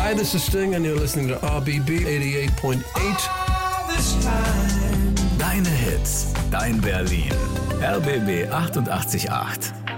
Hi, this is Sting and you're listening to RBB 88.8. Deine Hits, dein Berlin. RBB 88.8.